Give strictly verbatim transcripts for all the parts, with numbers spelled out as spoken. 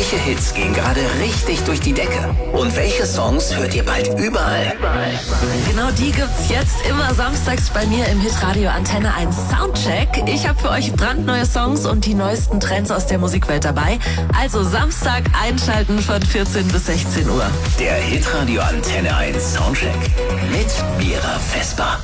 welche Hits gehen gerade richtig durch die Decke und welche Songs hört ihr bald überall. Genau die gibt's jetzt immer samstags bei mir im Hitradio Antenne eins Soundcheck. Ich habe für euch brandneue Songs und die neuesten Trends aus der Musikwelt dabei. Also Samstag einschalten von vierzehn bis sechzehn Uhr. Der Hitradio Antenne eins Soundcheck mit Vera Vesper.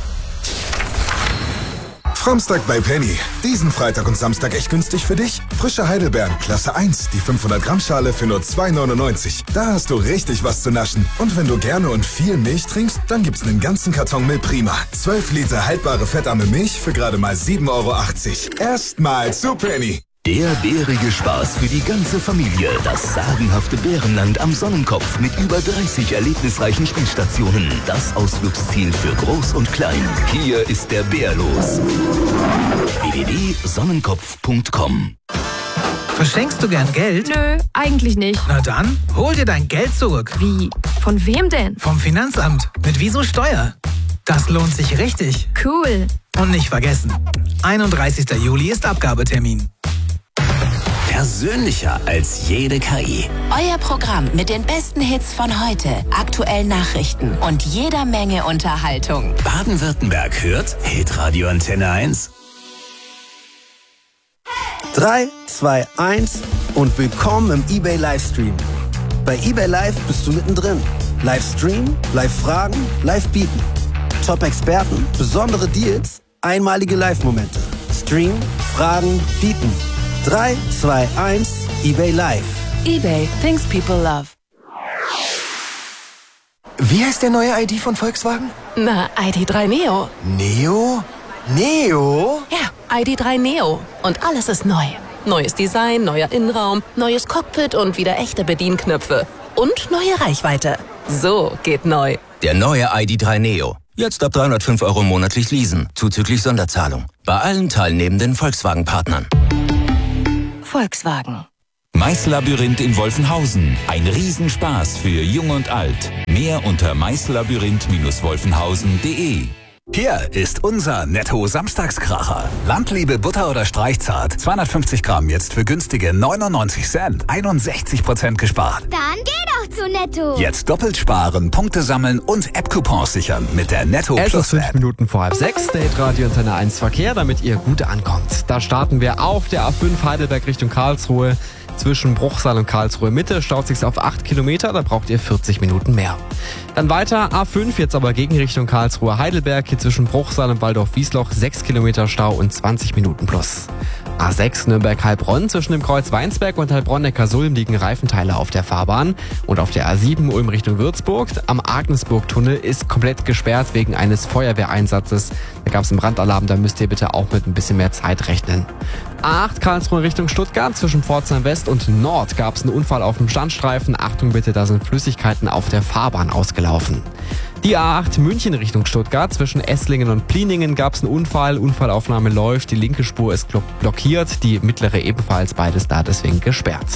Framstag bei Penny. Diesen Freitag und Samstag echt günstig für dich. Frische Heidelbeeren, Klasse eins, die fünfhundert Gramm Schale für nur zwei neunundneunzig. Da hast du richtig was zu naschen. Und wenn du gerne und viel Milch trinkst, dann gibt's einen ganzen Karton Milch Prima. zwölf Liter haltbare fettarme Milch für gerade mal sieben Euro achtzig. Erstmal zu Penny. Der bärige Spaß für die ganze Familie. Das sagenhafte Bärenland am Sonnenkopf mit über dreißig erlebnisreichen Spielstationen. Das Ausflugsziel für Groß und Klein. Hier ist der Bär los. w w w punkt sonnenkopf punkt com. Verschenkst du gern Geld? Nö, eigentlich nicht. Na dann, hol dir dein Geld zurück. Wie? Von wem denn? Vom Finanzamt. Mit Wieso Steuer. Das lohnt sich richtig. Cool. Und nicht vergessen, einunddreißigster Juli ist Abgabetermin. Persönlicher als jede K I. Euer Programm mit den besten Hits von heute, aktuellen Nachrichten und jeder Menge Unterhaltung. Baden-Württemberg hört Hitradio Antenne eins. drei, zwei, eins und willkommen im eBay Livestream. Bei eBay Live bist du mittendrin. Livestream, Live-Fragen, Live-Bieten. Top-Experten, besondere Deals, einmalige Live-Momente. Stream, Fragen, Bieten. drei, zwei, eins, eBay Live. eBay, things people love. Wie heißt der neue I D von Volkswagen? Na, I D drei Neo. Neo? Neo? Ja, I D drei Neo. Und alles ist neu. Neues Design, neuer Innenraum, neues Cockpit und wieder echte Bedienknöpfe. Und neue Reichweite. So geht neu. Der neue I D drei Neo. Jetzt ab dreihundertfünf Euro monatlich leasen, zuzüglich Sonderzahlung. Bei allen teilnehmenden Volkswagen-Partnern. Volkswagen. Maislabyrinth in Wolfenhausen. Ein Riesenspaß für Jung und Alt. Mehr unter maislabyrinth Bindestrich wolfenhausen punkt de. Hier ist unser Netto-Samstagskracher. Landliebe Butter oder Streichzart. zweihundertfünfzig Gramm jetzt für günstige neunundneunzig Cent. einundsechzig Prozent gespart. Dann geh doch zu Netto. Jetzt doppelt sparen, Punkte sammeln und App-Coupons sichern mit der Netto Plus App. Es ist fünf Minuten vor halb sechs, der Radio Antenne eins Verkehr, damit ihr gut ankommt. Da starten wir auf der A fünf Heidelberg Richtung Karlsruhe. Zwischen Bruchsal und Karlsruhe Mitte staut sich's auf acht Kilometer, da braucht ihr vierzig Minuten mehr. Dann weiter A fünf, jetzt aber gegen Richtung Karlsruhe Heidelberg, hier zwischen Bruchsal und Waldorf-Wiesloch sechs Kilometer Stau und zwanzig Minuten plus. A sechs Nürnberg-Heilbronn, zwischen dem Kreuz Weinsberg und Heilbronn-Neckarsulm liegen Reifenteile auf der Fahrbahn. Und auf der A sieben Ulm Richtung Würzburg am Agnesburg-Tunnel ist komplett gesperrt wegen eines Feuerwehreinsatzes. Da gab es einen Brandalarm, da müsst ihr bitte auch mit ein bisschen mehr Zeit rechnen. A acht Karlsruhe Richtung Stuttgart, zwischen Pforzheim West und Nord gab es einen Unfall auf dem Standstreifen. Achtung bitte, da sind Flüssigkeiten auf der Fahrbahn ausgelaufen. Die A acht München Richtung Stuttgart, zwischen Esslingen und Pliningen gab es einen Unfall. Unfallaufnahme läuft, die linke Spur ist blockiert, die mittlere ebenfalls, beides da deswegen gesperrt.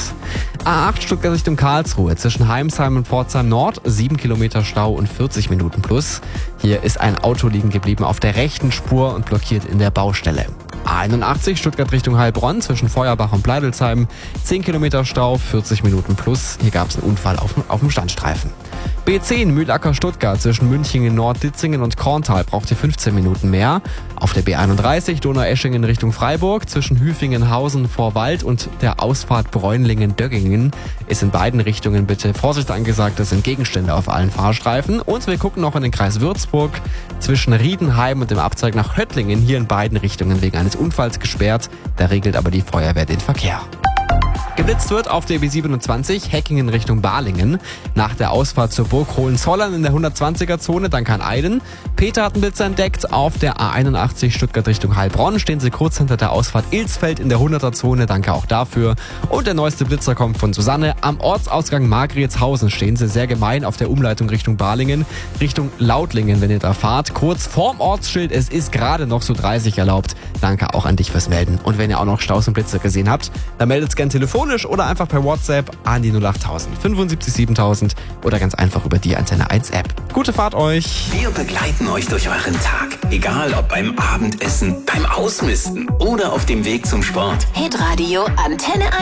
A acht Stuttgart Richtung Karlsruhe, zwischen Heimsheim und Pforzheim Nord, sieben Kilometer Stau und vierzig Minuten plus. Hier ist ein Auto liegen geblieben auf der rechten Spur und blockiert in der Baustelle. A einundachtzig Stuttgart Richtung Heilbronn, zwischen Feuerbach und Pleidelsheim, zehn Kilometer Stau, vierzig Minuten plus. Hier gab es einen Unfall auf, auf dem Standstreifen. B zehn Mühlacker Stuttgart, zwischen Münchingen Nord, Ditzingen und Korntal braucht ihr fünfzehn Minuten mehr. Auf der B einunddreißig Donaueschingen Richtung Freiburg, zwischen Hüfingen-Hausen Vorwald und der Ausfahrt Bräunlingen-Döggingen ist in beiden Richtungen bitte Vorsicht angesagt, das sind Gegenstände auf allen Fahrstreifen. Und wir gucken noch in den Kreis Würzburg, zwischen Riedenheim und dem Abzweig nach Höttlingen, hier in beiden Richtungen wegen eines Unfalls gesperrt, da regelt aber die Feuerwehr den Verkehr. Geblitzt wird auf der B siebenundzwanzig Heckingen Richtung Balingen. Nach der Ausfahrt zur Burg Hohenzollern in der hundertzwanziger Zone Dankern-Eiden. Peter hat einen Blitzer entdeckt. Auf der A einundachtzig Stuttgart Richtung Heilbronn stehen sie kurz hinter der Ausfahrt Ilsfeld in der hunderter Zone. Danke auch dafür. Und der neueste Blitzer kommt von Susanne. Am Ortsausgang Margretshausen stehen sie sehr gemein auf der Umleitung Richtung Balingen. Richtung Lautlingen, wenn ihr da fahrt. Kurz vorm Ortsschild. Es ist gerade noch so dreißig erlaubt. Danke auch an dich fürs Melden. Und wenn ihr auch noch Staus und Blitzer gesehen habt, dann meldet es gern telefonisch oder einfach per WhatsApp an die null achttausend fünfundsiebzig siebentausend oder ganz einfach über die Antenne eins App. Gute Fahrt euch! Wir begleiten euch durch euren Tag. Egal ob beim Abendessen, beim Ausmisten oder auf dem Weg zum Sport. Hitradio Antenne eins.